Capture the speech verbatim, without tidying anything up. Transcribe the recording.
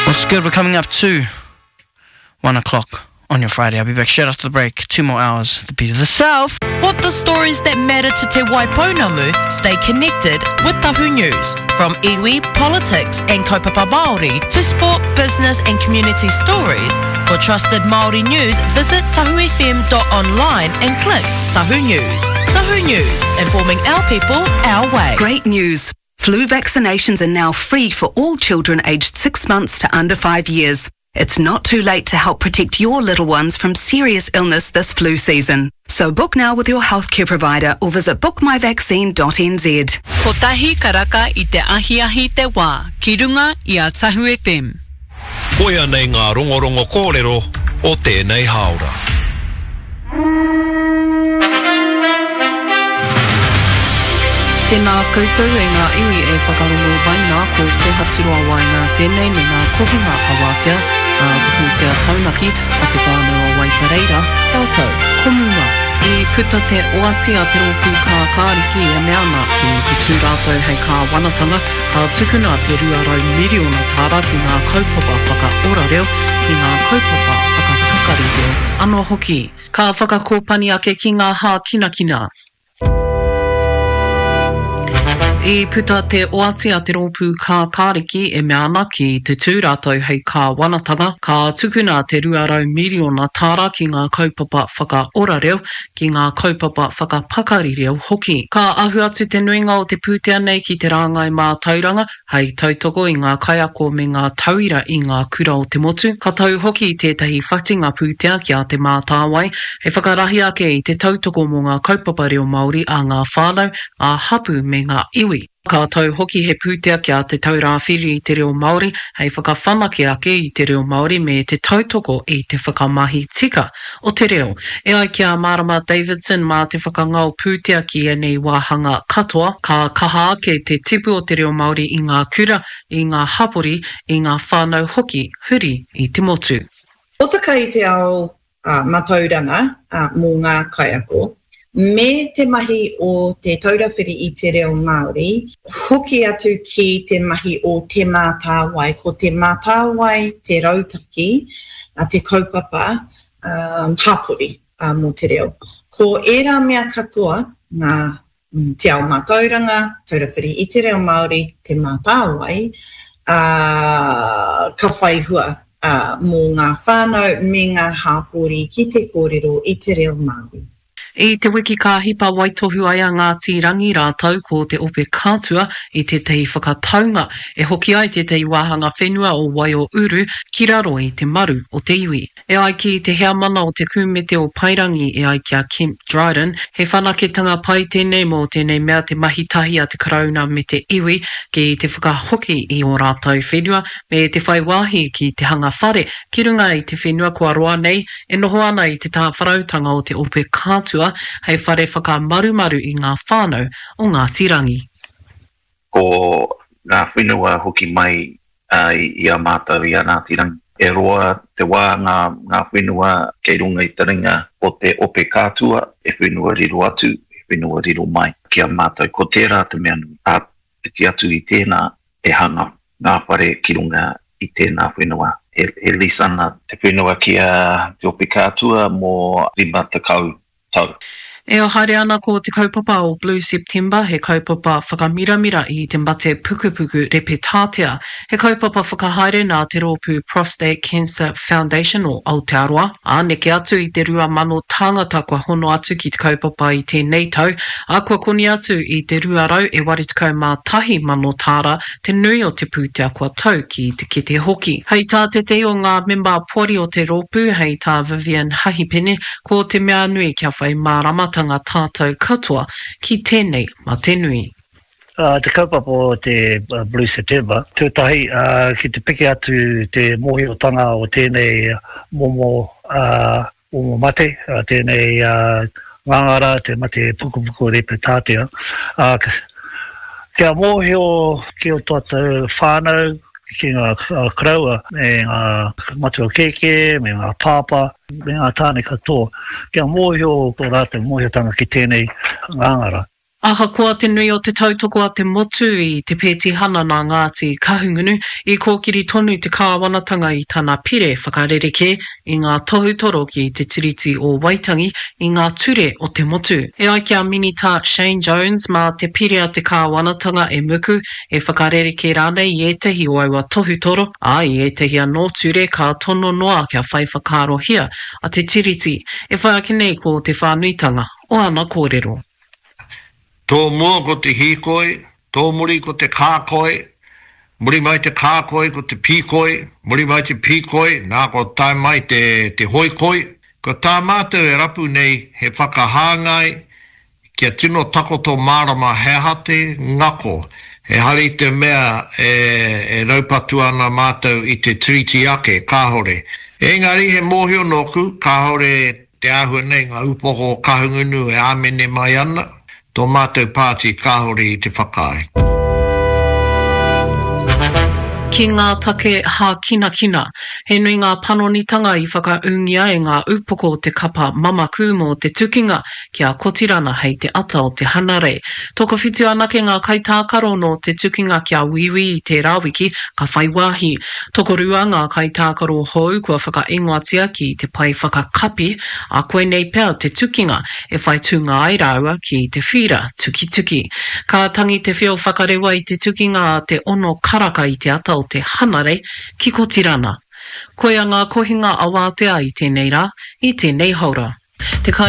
What's good? We're coming up to one o'clock on your Friday. I'll be back straight after the break. Two more hours. The beat of the South. What the stories that matter to Te Waipounamu? Stay connected with Tahu News. From iwi, politics and kaupapa Māori to sport, business and community stories. For trusted Māori news, visit tahu f m dot online and click Tahu News. Tahu News, informing our people our way. Great news. Flu vaccinations are now free for all children aged six months to under five years. It's not too late to help protect your little ones from serious illness this flu season. So book now with your healthcare provider or visit book my vaccine dot n z. Ko tahi karaka I te ahi ahi te wā, ki runga I a Tahu F M. Koia nei ngā rongorongo kōrero o tēnei haora. Tēnā koutou e ngā iwi e whakarongo waina ko te haturua waina tēnei me ngā kohinga awātea a te pūtea taunaki a te whānau a Waipareira, Tautau, Komuma. I puta te oatia te ropu ka kāriki e meana ki te tūrātou hei ka wanatanga ka tukuna te ruarau miriona tāra ki ngā kaupapa whakaora reo ki ngā kaupapa whakapakari reo. Anō hoki, ka whakakōpani ake ki ngā hā kina kina. I puta te oatia te ropu ka kāriki e meana ki te tūrātou hei ka wanatanga, ka tukuna te ruarau miriona tāra ki ngā kaupapa whakaora reo, ki ngā kaupapa whakapakari reo hoki. Ka ahu atu te nuinga o te pūtea nei ki te rāngai mā tauranga, hei tautoko I ngā kaiako me ngā tauira I ngā kura o te motu. Ka tau hoki tētahi whatinga pūtea ki a te mā tāwai, he whakarahi ake I te tautoko mō ngā kaupapa reo Māori a ngā whānau, a hapu me ngā iwi. Ka tau hoki he pūtea ki a te taurāwhiri I te reo Māori, hei whakawhanake ake I te reo Māori me te tautoko I te whakamahi tika o te reo. E ai ki a Marama Davidson mā te whakangau pūtea ki e nei wāhanga katoa, ka kaha ake te tipu o te reo Māori I ngā kura, I ngā hapori, I ngā whānau hoki, huri I te motu. O taka I te ao uh, matauranga uh, mō ngā kaiako, me te mahi o te taurawhiri I te reo Māori, hoki atu ki te mahi o te mātāwai, ko te mātāwai, te rautaki, a te kaupapa, um, hapori uh, mō te reo. Ko ērā mea katoa, ngā mm, te ao mātauranga, taurawhiri I te reo Māori, te mātāwai, uh, ka whaihua uh, mō ngā whānau me ngā hapori ki te kōrero I te reo Māori. I te wiki ka hipa waitohu ai a Ngāti Rangi rātau ko te ope kātua I te tei whakataunga e hoki ai te tei wāhanga whenua o Waio Uru ki raro I te maru o te iwi. E ai ki te hea mana o te kūmete o Pairangi e ai ki a Kemp Dryden, he whanaketanga pai tēnei mō tēnei mea te mahitahi a te karauna me te iwi ki te whakahoki I o rātau whenua me te whai wāhi ki te hanga whare ki runga I te whenua kua roa nei e noho ana I te tā wharautanga o te ope kātua hei whare whakamarumaru I ngā whānau o Ngāti Rangi. Ko ngā whenua hoki mai uh, I a mātau I a Ngāti Rangi. E roa te wā ngā, ngā whenua kei runga I taringa o te ope kātua e whenua riro atu, e whenua riro mai. Ki a mātau ko tērā te mea nui. A piti atu I tēnā e hanga ngā whare ki runga I tēnā whenua. E, e lisana te whenua ki a te ope kātua mō rima te kau tau. E o haere ana ko te kaupapa o Blue September, he kaupapa whakamiramira I te mbate pukupuku repetātea. He kaupapa whakahaere nā te rōpū Prostate Cancer Foundation o Aotearoa. A neke atu I te rua mano tāngata kua hono atu ki te kaupapa I tēnei tau. A kua koni atu I te rua rau e waritukau mā tahi mano tāra te nui o te pūtea kua tau ki te kete hoki. Hei tā te te o ngā memba pori o te rōpū, hei tā Vivian Hahipene, ko te mea nui kia whai māramata ngā tātou katoa ki tēnei mā te nui. Uh, te kaupapa o te uh, Blue September, tūtahi uh, ki te piki atu te mohiotanga o tēnei momo, uh, momo mate, uh, tēnei uh, ngangara, te mate pukupuku repetātea. Uh, kia mohio ki o tātou whānau, ki ngā uh, kraua, me ngā matua keke, me ngā pāpa, me ngā tāne katoa. Kia mōhio ko rātou mōhiotanga ki tēnei ngāngara. Aha kua te nui o te tautoko a te motu I te pēti hana nā Ngāti Kahungunu I kōkiri tonu te kāwanatanga I tāna pire whakarereke I ngā tohutoro ki te tiriti o Waitangi I ngā ture o te motu. E ai kia minita Shane Jones mā te pire a te kāwanatanga e muku e whakarereke rānei I etahi o aua tohutoro a I etahi anō ture ka tono noa kia whai whakarohia a te tiriti e whaakinei ko te whānuitanga o ana kōrero. Tō mua ko te hīkoi, tō muri ko te kākoi, muri mai te kākoi ko te pīkoi, muri mai te pīkoi, nā ko tai mai te, te hoikoi. Ko tā mātou e rapu nei he whakahāngai, kia tino takoto mārama he hate ngako. He hari te mea e, e raupatu ana mātou I te treaty ake, kāhore. Engari he mōhio noku, kāhore te āhua nei ngā upoko kahungunu e āmene mai ana. Tō mātou pāti kāhore I te whakae. Ki ngā take hā kina kina, he nui ngā panonitanga I whakaungia e ngā upoko o te kapa mamaku mō te tukinga kia kotirana hei te ata o te hanarei. Toko whitu anake ngā kaitākaro no te tukinga kia wiwi I te rawiki ka whaiwahi. Toko rua ngā kaitākaro hou kua whakaingoatia ki te pai whakakapi a koe nei pēr te tukinga e whai tūnga ai raua ki te whira tuki tuki. Ka tangi te whio whakarewa I te tukinga a te ono karaka I te ata o te hanarei ki ko tirana. Koe a ngā kohinga a wātea I tēnei rā, I tēnei haura. Te kai